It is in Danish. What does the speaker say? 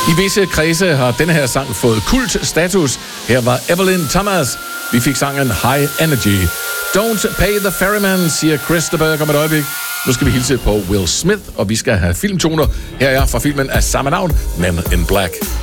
I visse kredse har denne her sang fået kultstatus. Her var Evelyn Thomas. Vi fik sangen High Energy. Don't pay the ferryman, siger Christopher om et øjeblik. Nu skal vi hilse på Will Smith, og vi skal have filmtoner. Her er fra filmen af samme navn, Men in Black.